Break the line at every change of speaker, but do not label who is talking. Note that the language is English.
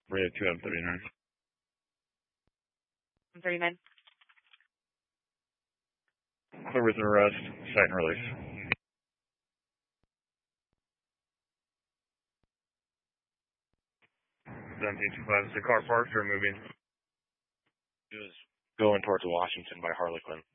Radio 2 M39.
M39.
Clear with an arrest, sight and release. 1725, is the car parked or moving?
It was going towards Washington by Harlequin.